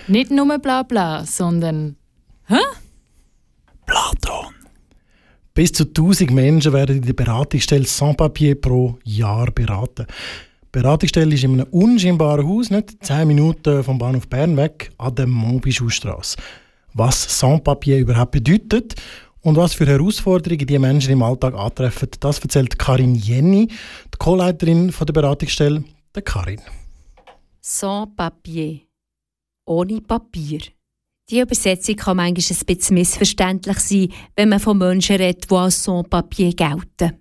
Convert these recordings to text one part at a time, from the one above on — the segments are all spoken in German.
Nicht nur bla bla, sondern... Hä? Platon. Bis zu 1000 Menschen werden in der Beratungsstelle Sans-Papier pro Jahr beraten. Die Beratungsstelle ist in einem unscheinbaren Haus, nicht 10 Minuten vom Bahnhof Bern weg, an der Montbichou-Strasse. Was Sans-Papier überhaupt bedeutet und was für Herausforderungen die Menschen im Alltag antreffen, das erzählt Karin Jenny, die Co-Leiterin der Beratungsstelle, der Karin. Sans-Papier. Ohne Papier. Die Übersetzung kann manchmal ein bisschen missverständlich sein, wenn man von Menschen redet, die als Sans-Papier gelten.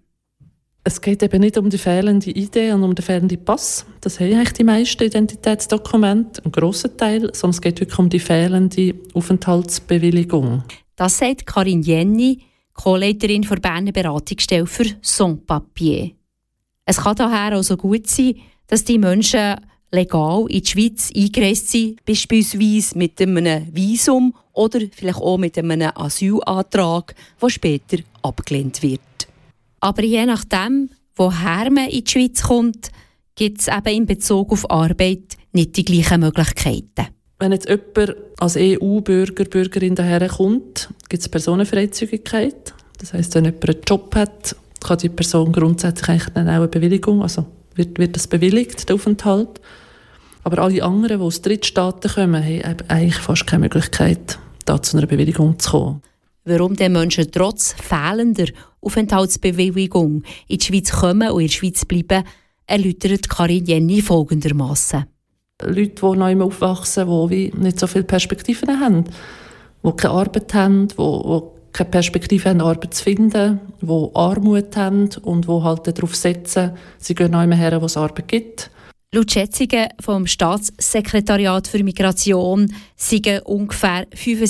Es geht eben nicht um die fehlende Idee und um den fehlenden Pass. Das haben eigentlich die meisten Identitätsdokumente, einen grossen Teil, sondern es geht wirklich um die fehlende Aufenthaltsbewilligung. Das sagt Karin Jenny, Co-Leiterin der Berner Beratungsstelle für Sans-Papier. Es kann daher also gut sein, dass die Menschen legal in die Schweiz eingereist sind, beispielsweise mit einem Visum oder vielleicht auch mit einem Asylantrag, der später abgelehnt wird. Aber je nachdem, woher man in die Schweiz kommt, gibt es eben in Bezug auf Arbeit nicht die gleichen Möglichkeiten. Wenn jetzt jemand als EU-Bürger, Bürgerin daherkommt, gibt es Personenfreizügigkeit. Das heisst, wenn jemand einen Job hat, kann die Person grundsätzlich eigentlich dann auch eine Bewilligung, also wird das bewilligt, der Aufenthalt. Aber alle anderen, die aus Drittstaaten kommen, haben eigentlich fast keine Möglichkeit, da zu einer Bewilligung zu kommen. Warum die Menschen trotz fehlender Aufenthaltsbewilligung in die Schweiz kommen und in der Schweiz bleiben, erläutert Karin Jenny folgendermassen. Leute, die neu aufwachsen, die nicht so viele Perspektiven haben, die keine Arbeit haben, die keine Perspektive haben, Arbeit zu finden, die Armut haben und die halt darauf setzen, sie gehen neu her, wo es Arbeit gibt. Laut Schätzungen vom Staatssekretariat für Migration sind ungefähr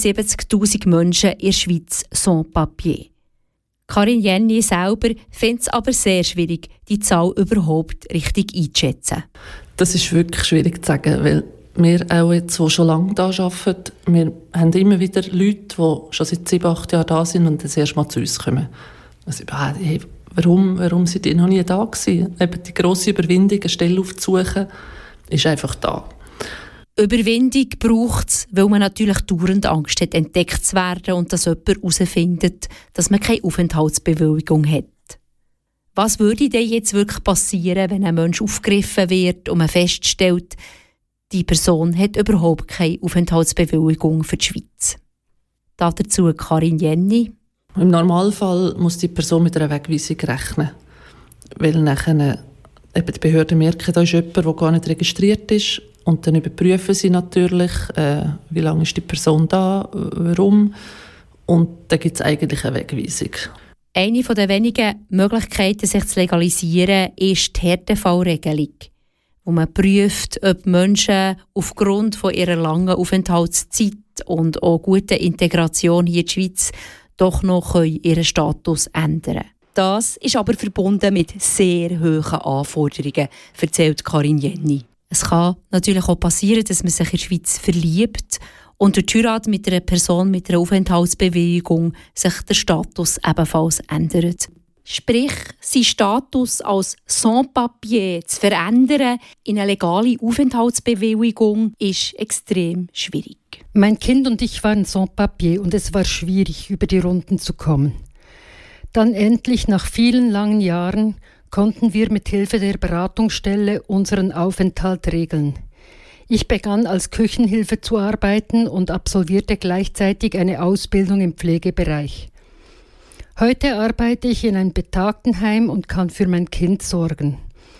75'000 Menschen in der Schweiz Sans-Papier. Karin Jenny selber findet es aber sehr schwierig, die Zahl überhaupt richtig einzuschätzen. Das ist wirklich schwierig zu sagen, weil wir auch jetzt, die schon lange hier arbeiten, wir haben immer wieder Leute, die schon seit 7-8 Jahren da sind und das erste Mal zu uns kommen. Also, hey, warum sind die noch nie da gewesen? Eben die grosse Überwindung, eine Stelle aufzusuchen, ist einfach da. Überwindung braucht es, weil man natürlich dauernd Angst hat, entdeckt zu werden und dass jemand herausfindet, dass man keine Aufenthaltsbewilligung hat. Was würde denn jetzt wirklich passieren, wenn ein Mensch aufgegriffen wird und man feststellt, die Person hat überhaupt keine Aufenthaltsbewilligung für die Schweiz? Dazu Karin Jenny. Im Normalfall muss die Person mit einer Wegweisung rechnen, weil nachher eben die Behörden merken, da ist jemand, der gar nicht registriert ist, und dann überprüfen sie natürlich, wie lange ist die Person da, warum, und dann gibt es eigentlich eine Wegweisung. Eine der wenigen Möglichkeiten, sich zu legalisieren, ist die Härtefallregelung, wo man prüft, ob Menschen aufgrund von ihrer langen Aufenthaltszeit und auch guten Integration hier in der Schweiz doch noch ihren Status ändern können. Das ist aber verbunden mit sehr hohen Anforderungen, erzählt Karin Jenny. Es kann natürlich auch passieren, dass man sich in der Schweiz verliebt und durch die Heirat mit einer Person mit einer Aufenthaltsbewilligung sich der Status ebenfalls ändert. Sprich, seinen Status als Sans-Papier zu verändern in eine legale Aufenthaltsbewilligung ist extrem schwierig. Mein Kind und ich waren Sans-Papier und es war schwierig, über die Runden zu kommen. Dann endlich, nach vielen langen Jahren, konnten wir mit Hilfe der Beratungsstelle unseren Aufenthalt regeln. Ich begann als Küchenhilfe zu arbeiten und absolvierte gleichzeitig eine Ausbildung im Pflegebereich. Heute arbeite ich in einem Betagtenheim und kann für mein Kind sorgen.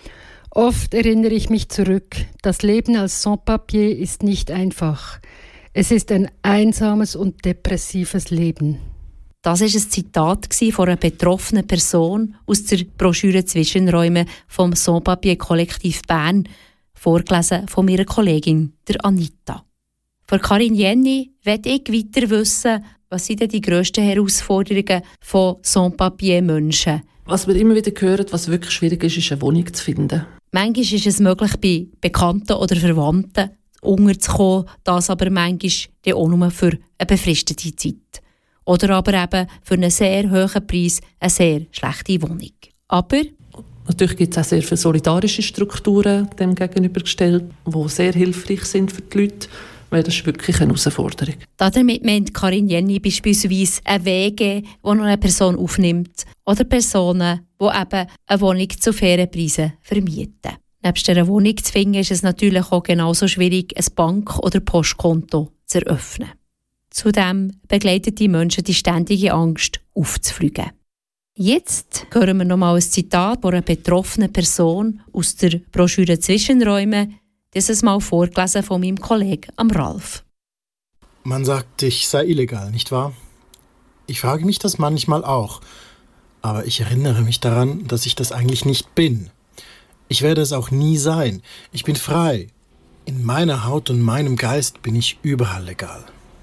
Oft erinnere ich mich zurück, das Leben als Sans-Papier ist nicht einfach. Es ist ein einsames und depressives Leben. Das war ein Zitat von einer betroffenen Person aus der Broschüre «Zwischenräume» vom Sans-Papier-Kollektiv Bern, vorgelesen von meiner Kollegin, der Anita. Von Karin Jenny möchte ich weiter wissen, was sind denn die grössten Herausforderungen von Sans-Papier-Menschen? Was wir immer wieder hören, was wirklich schwierig ist, ist eine Wohnung zu finden. Manchmal ist es möglich, bei Bekannten oder Verwandten unterzukommen, das aber manchmal auch nur für eine befristete Zeit. Oder aber eben für einen sehr hohen Preis eine sehr schlechte Wohnung. Aber natürlich gibt es auch sehr viele solidarische Strukturen dem gegenübergestellt, die sehr hilfreich sind für die Leute. weil das ist wirklich eine Herausforderung. Damit meint Karin Jenny beispielsweise eine WG, die noch eine Person aufnimmt, oder Personen, die eben eine Wohnung zu fairen Preisen vermieten. Nebst einer Wohnung zu finden, ist es natürlich auch genauso schwierig, ein Bank- oder Postkonto zu eröffnen. Zudem begleitet die Menschen die ständige Angst, aufzufliegen. Jetzt hören wir nochmal ein Zitat von einer betroffenen Person aus der Broschüre «Zwischenräume», dieses Mal vorgelesen von meinem Kollegen Ralf. Man sagt, ich sei illegal, nicht wahr? Ich frage mich das manchmal auch. Aber ich erinnere mich daran, dass ich das eigentlich nicht bin. Ich werde es auch nie sein. Ich bin frei. In meiner Haut und meinem Geist bin ich überall legal.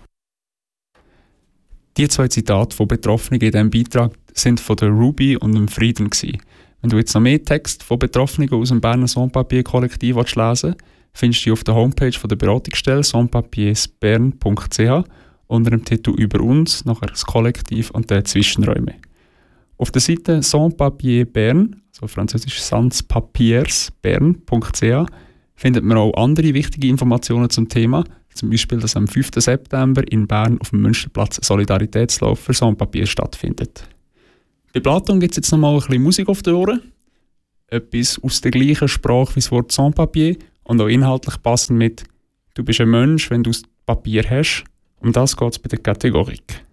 Die 2 Zitate von Betroffenen in diesem Beitrag sind von der Ruby und dem Frieden gewesen. Wenn du jetzt noch mehr Text von Betroffenen aus dem Berner Sans-Papier-Kollektiv lesen willst, findest du die auf der Homepage von der Beratungsstelle sanspapiersbern.ch unter dem Titel «Über uns», nachher das Kollektiv und dann Zwischenräume. Auf der Seite Sans Papier Bern, also französisch sanspapiersbern.ch, findet man auch andere wichtige Informationen zum Thema, zum Beispiel, dass am 5. September in Bern auf dem Münsterplatz ein Solidaritätslauf für Sans-Papier stattfindet. Bei Platon gibt es jetzt nochmal ein bisschen Musik auf den Ohren. Etwas aus der gleichen Sprache wie das Wort Sans-Papier und auch inhaltlich passend mit «Du bist ein Mensch, wenn du das Papier hast». Um das geht es bei der Kategorik.